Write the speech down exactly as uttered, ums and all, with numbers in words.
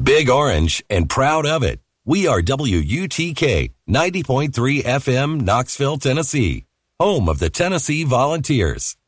Big Orange and proud of it. We are W U T K ninety point three F M, Knoxville, Tennessee, home of the Tennessee Volunteers.